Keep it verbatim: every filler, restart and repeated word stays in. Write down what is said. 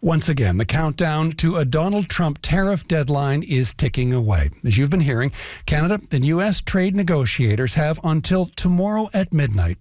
Once again, the countdown to a Donald Trump tariff deadline is ticking away. As you've been hearing, Canada and U S trade negotiators have until tomorrow at midnight